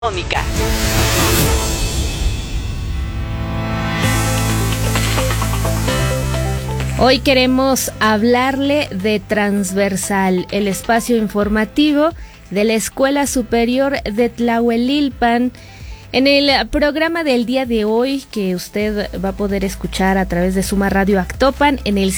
económica. Hoy queremos hablarle de Transversal, el espacio informativo de la Escuela Superior de Tlahuelilpan. En el programa del día de hoy, que usted va a poder escuchar a través de Suma Radio Actopan en el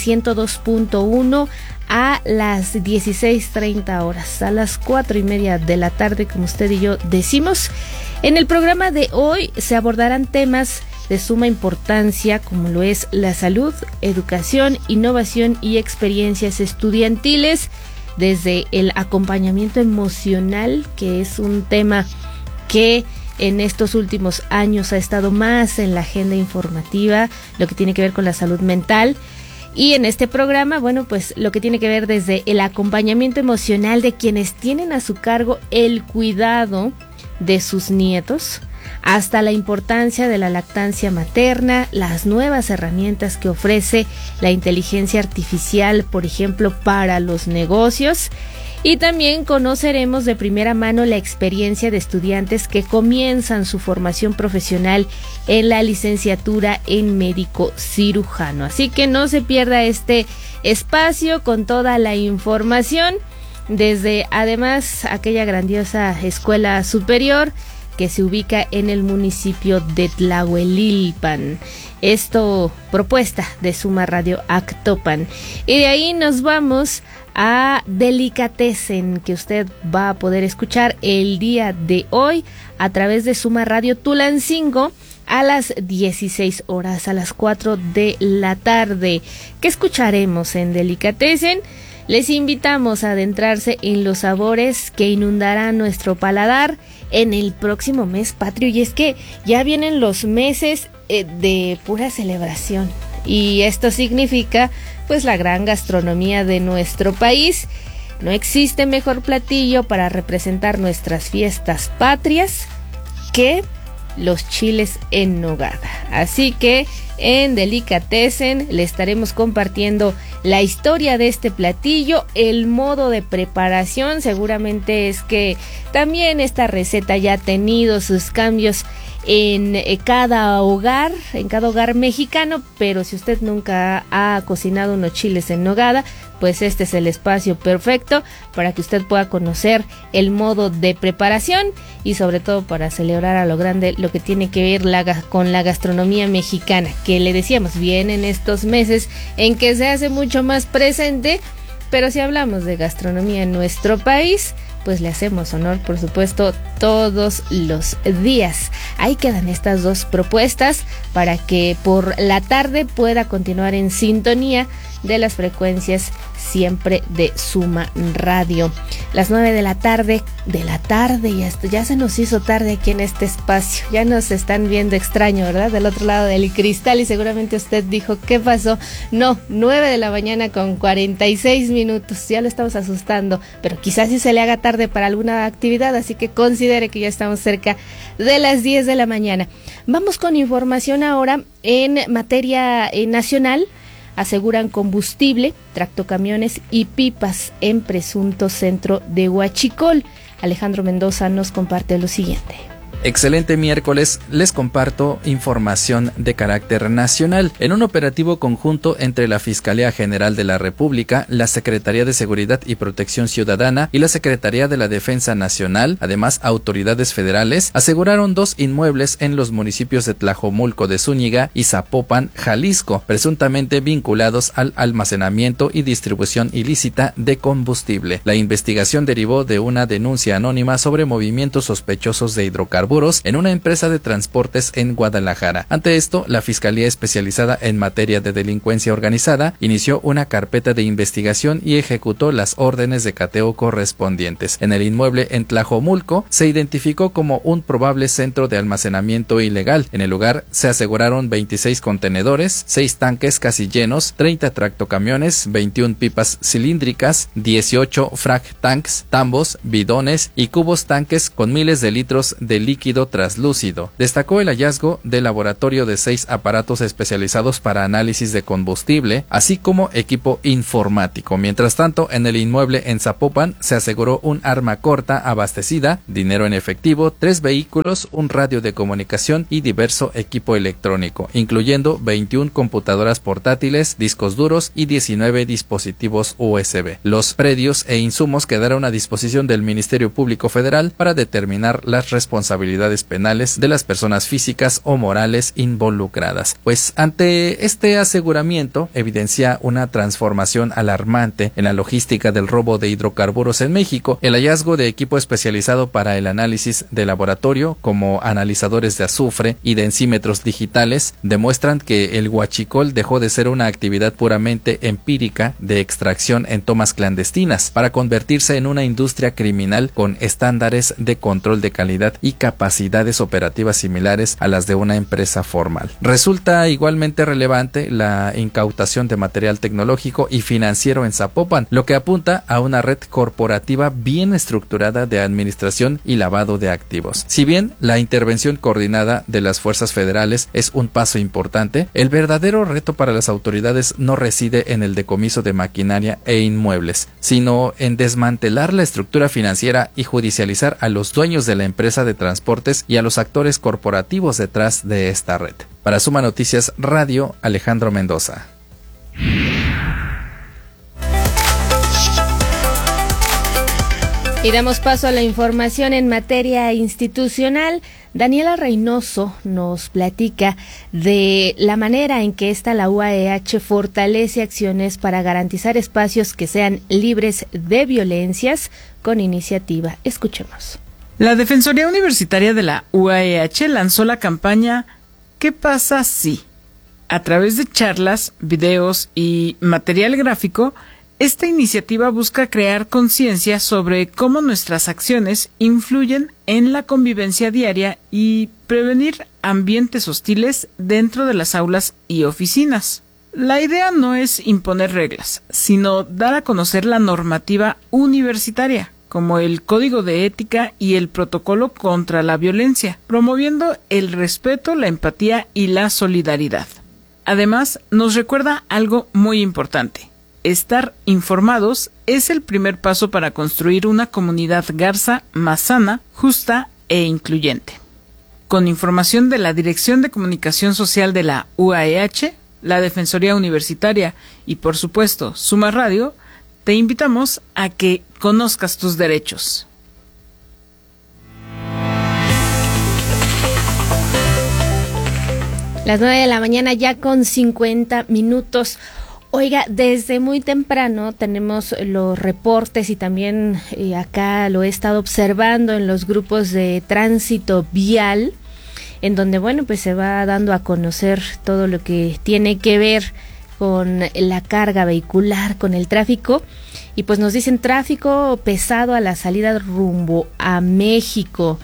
102.1 a las 16:30 horas, a las 4:30 de la tarde, como usted y yo decimos. En el programa de hoy se abordarán temas de suma importancia, como lo es la salud, educación, innovación y experiencias estudiantiles, desde el acompañamiento emocional, que es un tema que en estos últimos años ha estado más en la agenda informativa, lo que tiene que ver con la salud mental. Y en este programa, bueno, pues lo que tiene que ver desde el acompañamiento emocional de quienes tienen a su cargo el cuidado de sus nietos, hasta la importancia de la lactancia materna, las nuevas herramientas que ofrece la inteligencia artificial, por ejemplo, para los negocios. Y también conoceremos de primera mano la experiencia de estudiantes que comienzan su formación profesional en la licenciatura en médico cirujano. Así que no se pierda este espacio con toda la información desde además aquella grandiosa escuela superior que se ubica en el municipio de Tlahuelilpan. Esto propuesta de Suma Radio Actopan. Y de ahí nos vamos a Delicatessen, que usted va a poder escuchar el día de hoy a través de Suma Radio Tulancingo a las 16 horas, a las 4 de la tarde. ¿Qué escucharemos en Delicatessen? Les invitamos a adentrarse en los sabores que inundarán nuestro paladar en el próximo mes patrio. Y es que ya vienen los meses de pura celebración. Y esto significa pues la gran gastronomía de nuestro país. No existe mejor platillo para representar nuestras fiestas patrias que los chiles en nogada. Así que en Delicatessen le estaremos compartiendo la historia de este platillo, el modo de preparación. Seguramente es que también esta receta ya ha tenido sus cambios en cada hogar mexicano, pero si usted nunca ha cocinado unos chiles en nogada, pues este es el espacio perfecto para que usted pueda conocer el modo de preparación y sobre todo para celebrar a lo grande lo que tiene que ver con la gastronomía mexicana, que le decíamos, vienen estos meses en que se hace mucho más presente, pero si hablamos de gastronomía en nuestro país, pues le hacemos honor, por supuesto, todos los días. Ahí quedan estas dos propuestas para que por la tarde pueda continuar en sintonía de las frecuencias siempre de Suma Radio. Las 9 de la tarde, ya se nos hizo tarde aquí en este espacio. Ya nos están viendo extraño, ¿verdad? Del otro lado del cristal, y seguramente usted dijo, ¿qué pasó? No, 9 de la mañana con 46 minutos. Ya lo estamos asustando, pero quizás sí se le haga tarde para alguna actividad, así que considere que ya estamos cerca de las 10 de la mañana. Vamos con información ahora en materia nacional. Aseguran combustible, tractocamiones y pipas en presunto centro de Huachicol. Alejandro Mendoza nos comparte lo siguiente. Excelente miércoles, les comparto información de carácter nacional. En un operativo conjunto entre la Fiscalía General de la República, la Secretaría de Seguridad y Protección Ciudadana y la Secretaría de la Defensa Nacional, además autoridades federales, aseguraron 2 inmuebles en los municipios de Tlajomulco de Zúñiga y Zapopan, Jalisco, presuntamente vinculados al almacenamiento y distribución ilícita de combustible. La investigación derivó de una denuncia anónima sobre movimientos sospechosos de hidrocarburos en una empresa de transportes en Guadalajara. Ante esto, la Fiscalía Especializada en Materia de Delincuencia Organizada inició una carpeta de investigación y ejecutó las órdenes de cateo correspondientes. En el inmueble en Tlajomulco se identificó como un probable centro de almacenamiento ilegal. En el lugar se aseguraron 26 contenedores, 6 tanques casi llenos, 30 tractocamiones, 21 pipas cilíndricas, 18 frac tanks, tambos, bidones y cubos tanques con miles de litros de líquido líquido traslúcido. Destacó el hallazgo del laboratorio de 6 aparatos especializados para análisis de combustible, así como equipo informático. Mientras tanto, en el inmueble en Zapopan se aseguró un arma corta abastecida, dinero en efectivo, 3 vehículos, un radio de comunicación y diverso equipo electrónico, incluyendo 21 computadoras portátiles, discos duros y 19 dispositivos USB. Los predios e insumos quedaron a disposición del Ministerio Público Federal para determinar las responsabilidades penales de las personas físicas o morales involucradas. Pues ante este aseguramiento evidencia una transformación alarmante en la logística del robo de hidrocarburos en México. El hallazgo de equipo especializado para el análisis de laboratorio, como analizadores de azufre y densímetros digitales, demuestran que el huachicol dejó de ser una actividad puramente empírica de extracción en tomas clandestinas para convertirse en una industria criminal con estándares de control de calidad y capacidades operativas similares a las de una empresa formal. Resulta igualmente relevante la incautación de material tecnológico y financiero en Zapopan, lo que apunta a una red corporativa bien estructurada de administración y lavado de activos. Si bien la intervención coordinada de las fuerzas federales es un paso importante, el verdadero reto para las autoridades no reside en el decomiso de maquinaria e inmuebles, sino en desmantelar la estructura financiera y judicializar a los dueños de la empresa de transportes y a los actores corporativos detrás de esta red. Para Suma Noticias Radio, Alejandro Mendoza. Y damos paso a la información en materia institucional. Daniela Reynoso nos platica de la manera en que la UAEH fortalece acciones para garantizar espacios que sean libres de violencias con iniciativa. Escuchemos. La Defensoría Universitaria de la UAEH lanzó la campaña ¿Qué pasa si? A través de charlas, videos y material gráfico, esta iniciativa busca crear conciencia sobre cómo nuestras acciones influyen en la convivencia diaria y prevenir ambientes hostiles dentro de las aulas y oficinas. La idea no es imponer reglas, sino dar a conocer la normativa universitaria, como el Código de Ética y el Protocolo contra la Violencia, promoviendo el respeto, la empatía y la solidaridad. Además, nos recuerda algo muy importante. Estar informados es el primer paso para construir una comunidad garza más sana, justa e incluyente. Con información de la Dirección de Comunicación Social de la UAEH, la Defensoría Universitaria y, por supuesto, Suma Radio, te invitamos a que conozcas tus derechos. Las 9 de la mañana ya con 50 minutos. Oiga, desde muy temprano tenemos los reportes y también acá lo he estado observando en los grupos de tránsito vial, en donde, bueno, pues se va dando a conocer todo lo que tiene que ver con la carga vehicular, con el tráfico, y pues nos dicen tráfico pesado a la salida rumbo a México.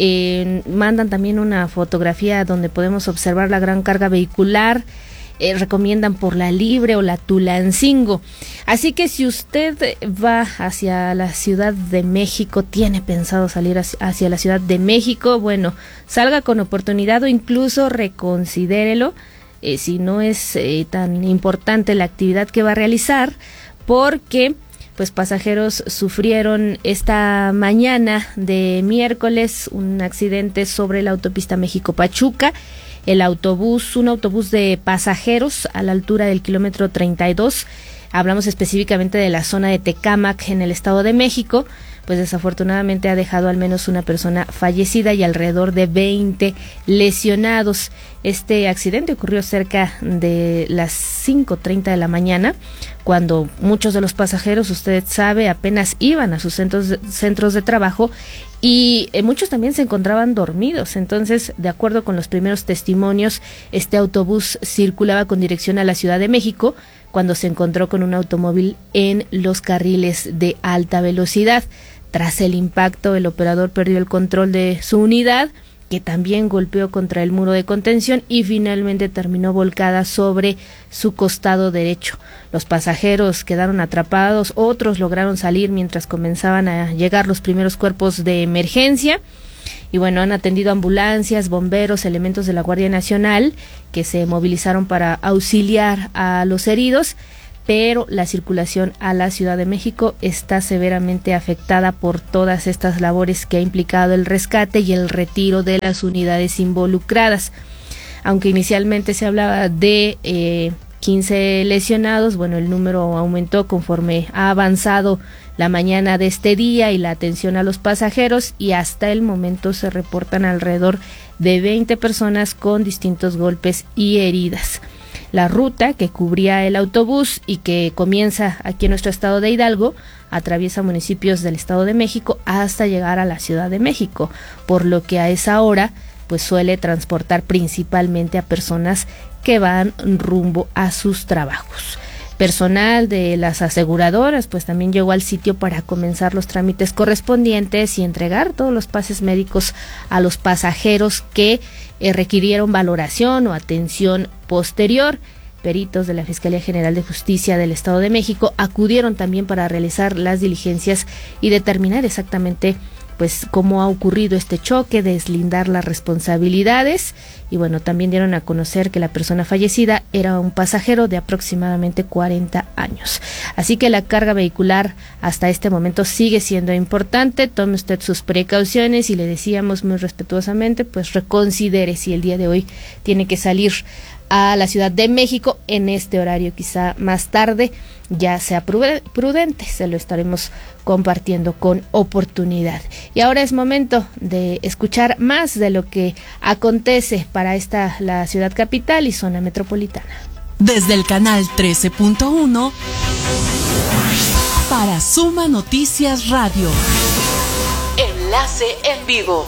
Mandan también una fotografía donde podemos observar la gran carga vehicular. Recomiendan por la Libre o la Tulancingo. Así que si usted va hacia la Ciudad de México, tiene pensado salir hacia la Ciudad de México, bueno, salga con oportunidad o incluso reconsidérelo si no es tan importante la actividad que va a realizar, porque pues pasajeros sufrieron esta mañana de miércoles un accidente sobre la autopista México-Pachuca. Un autobús de pasajeros a la altura del kilómetro 32, hablamos específicamente de la zona de Tecámac en el Estado de México, pues desafortunadamente ha dejado al menos una persona fallecida y alrededor de 20 lesionados. Este accidente ocurrió cerca de las 5:30 de la mañana, cuando muchos de los pasajeros, usted sabe, apenas iban a sus centros de trabajo y muchos también se encontraban dormidos. Entonces, de acuerdo con los primeros testimonios, este autobús circulaba con dirección a la Ciudad de México cuando se encontró con un automóvil en los carriles de alta velocidad. Tras el impacto, el operador perdió el control de su unidad, que también golpeó contra el muro de contención y finalmente terminó volcada sobre su costado derecho. Los pasajeros quedaron atrapados, otros lograron salir mientras comenzaban a llegar los primeros cuerpos de emergencia. Y bueno, han atendido ambulancias, bomberos, elementos de la Guardia Nacional que se movilizaron para auxiliar a los heridos, pero la circulación a la Ciudad de México está severamente afectada por todas estas labores que ha implicado el rescate y el retiro de las unidades involucradas. Aunque inicialmente se hablaba de 15 lesionados, bueno, el número aumentó conforme ha avanzado la mañana de este día y la atención a los pasajeros, y hasta el momento se reportan alrededor de 20 personas con distintos golpes y heridas. La ruta que cubría el autobús y que comienza aquí en nuestro estado de Hidalgo atraviesa municipios del Estado de México hasta llegar a la Ciudad de México, por lo que a esa hora pues suele transportar principalmente a personas que van rumbo a sus trabajos. Personal de las aseguradoras pues también llegó al sitio para comenzar los trámites correspondientes y entregar todos los pases médicos a los pasajeros que requirieron valoración o atención posterior. Peritos de la Fiscalía General de Justicia del Estado de México acudieron también para realizar las diligencias y determinar exactamente pues cómo ha ocurrido este choque, deslindar las responsabilidades, y bueno, también dieron a conocer que la persona fallecida era un pasajero de aproximadamente 40 años. Así que la carga vehicular hasta este momento sigue siendo importante. Tome usted sus precauciones y le decíamos muy respetuosamente, pues reconsidere si el día de hoy tiene que salir a la Ciudad de México en este horario, quizá más tarde ya sea prudente, se lo estaremos compartiendo con oportunidad. Y ahora es momento de escuchar más de lo que acontece para la ciudad capital y zona metropolitana. Desde el canal 13.1 para Suma Noticias Radio. Enlace en vivo.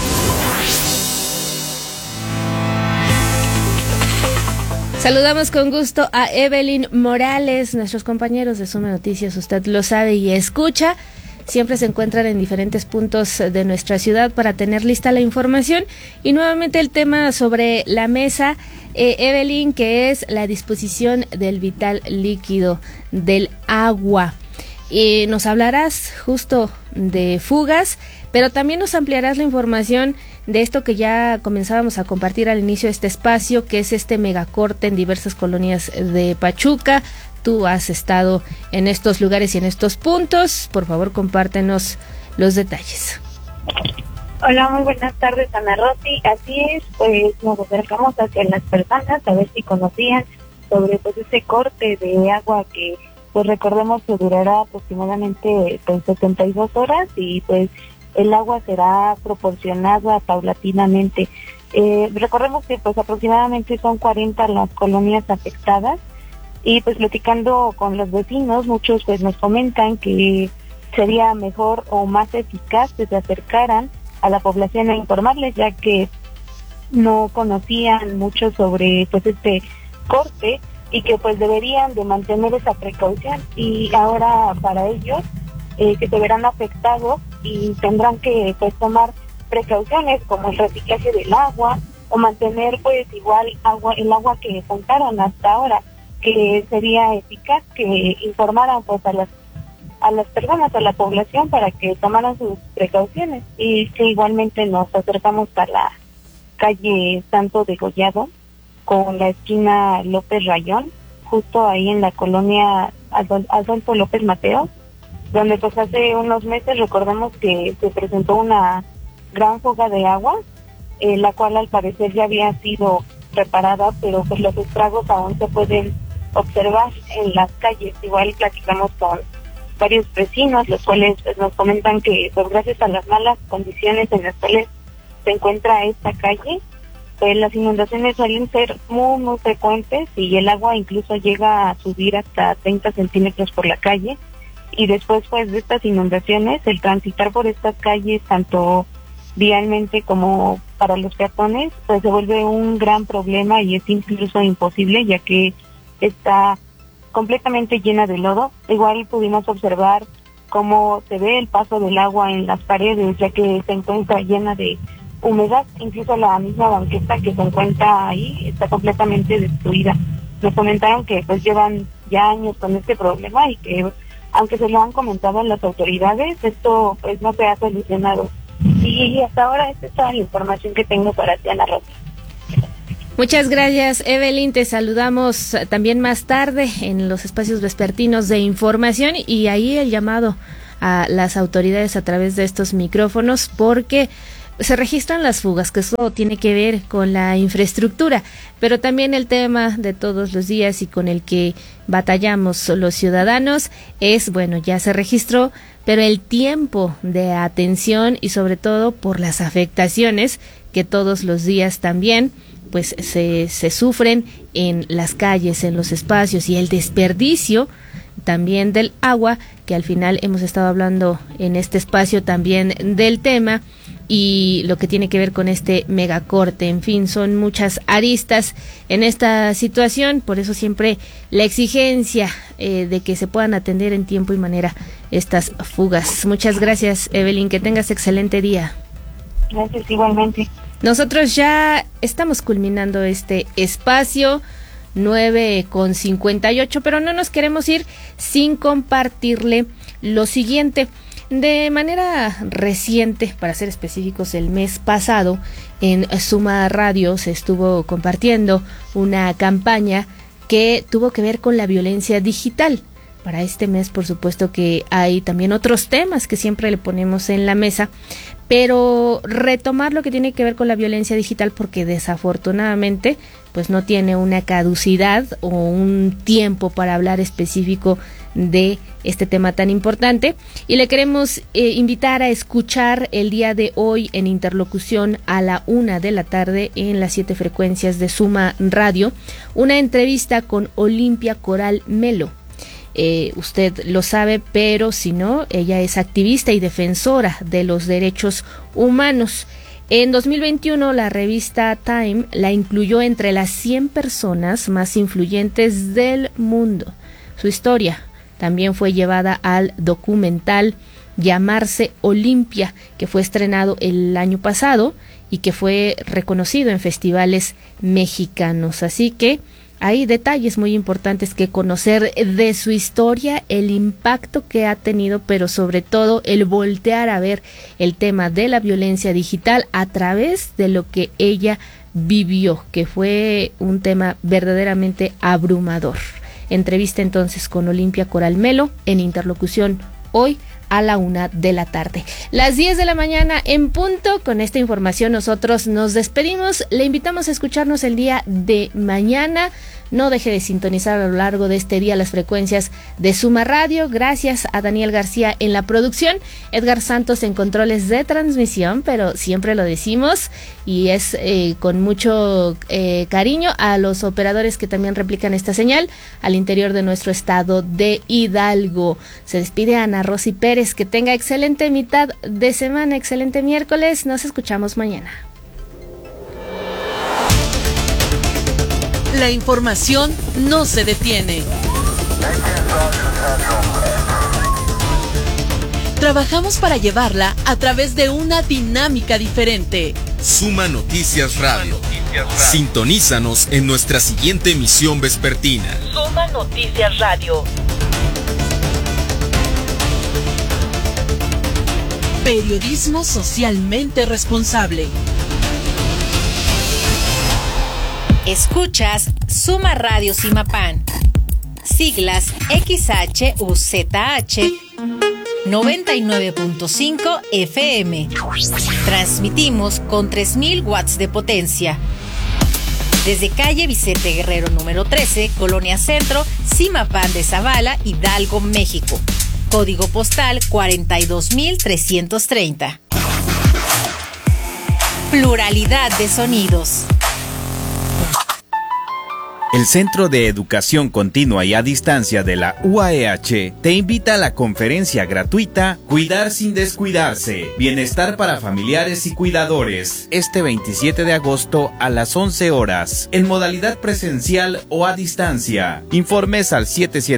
Saludamos con gusto a Evelyn Morales, nuestros compañeros de Suma Noticias, usted lo sabe y escucha. Siempre se encuentran en diferentes puntos de nuestra ciudad para tener lista la información. Y nuevamente el tema sobre la mesa, Evelyn, que es la disposición del vital líquido del agua. Y nos hablarás justo de fugas, pero también nos ampliarás la información de esto que ya comenzábamos a compartir al inicio de este espacio, que es este megacorte en diversas colonias de Pachuca. Tú has estado en estos lugares y en estos puntos. Por favor, compártenos los detalles. Hola, muy buenas tardes, Ana Rosy. Así es, pues nos acercamos hacia las personas a ver si conocían sobre pues este corte de agua que pues recordemos que durará aproximadamente pues 72 horas y pues el agua será proporcionada paulatinamente. Recordemos que pues aproximadamente son 40 las colonias afectadas y pues platicando con los vecinos, muchos pues nos comentan que sería mejor o más eficaz que se acercaran a la población a informarles, ya que no conocían mucho sobre pues este corte y que pues deberían de mantener esa precaución, y ahora para ellos que se verán afectados y tendrán que pues tomar precauciones como el reciclaje del agua o mantener pues igual el agua que contaron hasta ahora, que sería eficaz que informaran pues a las personas, a la población, para que tomaran sus precauciones. Y que igualmente nos acercamos a la calle Santo Degollado con la esquina López Rayón, justo ahí en la colonia Adolfo López Mateo, donde pues hace unos meses recordamos que se presentó una gran fuga de agua, la cual al parecer ya había sido reparada, pero pues los estragos aún se pueden observar en las calles. Igual platicamos con varios vecinos, los cuales pues, nos comentan que pues gracias a las malas condiciones en las cuales se encuentra esta calle, pues las inundaciones suelen ser muy muy frecuentes y el agua incluso llega a subir hasta 30 centímetros por la calle. Y después pues de estas inundaciones, el transitar por estas calles, tanto vialmente como para los peatones, pues se vuelve un gran problema y es incluso imposible, ya que está completamente llena de lodo. Igual pudimos observar cómo se ve el paso del agua en las paredes, ya que se encuentra llena de humedad. Incluso la misma banqueta que se encuentra ahí está completamente destruida. Nos comentaron que pues llevan ya años con este problema y que aunque se lo han comentado a las autoridades, esto pues no se ha solucionado. Y hasta ahora esta es toda la información que tengo para ti, Ana Rosa. Muchas gracias, Evelyn. Te saludamos también más tarde en los espacios vespertinos de información, y ahí el llamado a las autoridades a través de estos micrófonos, porque se registran las fugas, que eso tiene que ver con la infraestructura, pero también el tema de todos los días y con el que batallamos los ciudadanos es, bueno, ya se registró, pero el tiempo de atención y sobre todo por las afectaciones que todos los días también pues se sufren en las calles, en los espacios, y el desperdicio también del agua, que al final hemos estado hablando en este espacio también del tema, y lo que tiene que ver con este megacorte. En fin, son muchas aristas en esta situación, por eso siempre la exigencia de que se puedan atender en tiempo y manera estas fugas. Muchas gracias, Evelyn, que tengas excelente día. Gracias, igualmente. Nosotros ya estamos culminando este espacio, 9:58, pero no nos queremos ir sin compartirle lo siguiente. De manera reciente, para ser específicos, el mes pasado, en Suma Radio se estuvo compartiendo una campaña que tuvo que ver con la violencia digital. Para este mes, por supuesto que hay también otros temas que siempre le ponemos en la mesa, pero retomar lo que tiene que ver con la violencia digital, porque desafortunadamente pues no tiene una caducidad o un tiempo para hablar específico de este tema tan importante, y le queremos invitar a escuchar el día de hoy en Interlocución a la 1 de la tarde en las 7 frecuencias de Suma Radio, una entrevista con Olimpia Coral Melo. Usted lo sabe, pero si no, ella es activista y defensora de los derechos humanos. En 2021, la revista Time la incluyó entre las 100 personas más influyentes del mundo. Su historia también fue llevada al documental Llamarse Olimpia, que fue estrenado el año pasado y que fue reconocido en festivales mexicanos. Así que hay detalles muy importantes que conocer de su historia, el impacto que ha tenido, pero sobre todo el voltear a ver el tema de la violencia digital a través de lo que ella vivió, que fue un tema verdaderamente abrumador. Entrevista entonces con Olimpia Coral Melo en Interlocución hoy a la 1 de la tarde. Las 10 de la mañana en punto. Con esta información nosotros nos despedimos. Le invitamos a escucharnos el día de mañana. No deje de sintonizar a lo largo de este día las frecuencias de Suma Radio. Gracias a Daniel García en la producción, Edgar Santos en controles de transmisión, pero siempre lo decimos y es con mucho cariño a los operadores que también replican esta señal al interior de nuestro estado de Hidalgo. Se despide Ana Rosy Pérez. Que tenga excelente mitad de semana, excelente miércoles. Nos escuchamos mañana. La información no se detiene. Trabajamos para llevarla a través de una dinámica diferente. Suma Noticias Radio. Sintonízanos en nuestra siguiente emisión vespertina. Suma Noticias Radio. Periodismo socialmente responsable. Escuchas Suma Radio Simapán, siglas XHUZH 99.5 FM. Transmitimos con 3000 watts de potencia. Desde calle Vicente Guerrero número 13, Colonia Centro, Simapán de Zavala, Hidalgo, México. Código postal 42330. Pluralidad de sonidos. El Centro de Educación Continua y a Distancia de la UAEH te invita a la conferencia gratuita Cuidar sin descuidarse, Bienestar para familiares y cuidadores, este 27 de agosto a las 11 horas, en modalidad presencial o a distancia. Informes al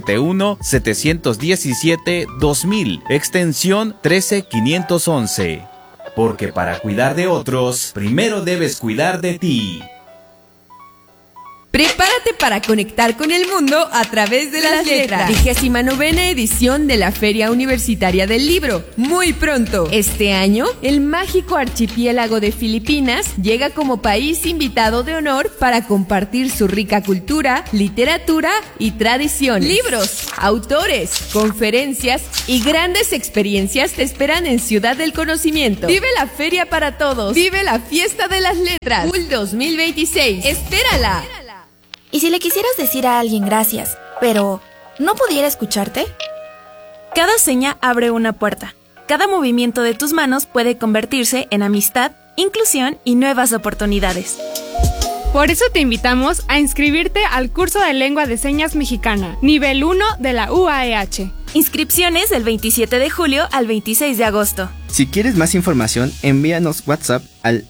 771-717-2000, extensión 13511. Porque para cuidar de otros, primero debes cuidar de ti. Prepárate para conectar con el mundo a través de las letras. 29ª edición de la Feria Universitaria del Libro. Muy pronto. Este año, el mágico archipiélago de Filipinas llega como país invitado de honor para compartir su rica cultura, literatura y tradición. Libros, autores, conferencias y grandes experiencias te esperan en Ciudad del Conocimiento. Vive la feria para todos. Vive la fiesta de las letras. UL 2026. ¡Espérala! ¿Y si le quisieras decir a alguien gracias, pero no pudiera escucharte? Cada seña abre una puerta. Cada movimiento de tus manos puede convertirse en amistad, inclusión y nuevas oportunidades. Por eso te invitamos a inscribirte al curso de Lengua de Señas Mexicana, nivel 1 de la UAEH. Inscripciones del 27 de julio al 26 de agosto. Si quieres más información, envíanos WhatsApp al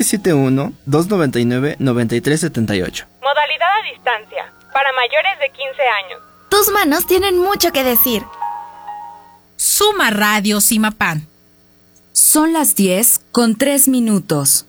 771-299-9378. Modalidad a distancia, para mayores de 15 años. Tus manos tienen mucho que decir. Suma Radio Simapán. Son las 10:03.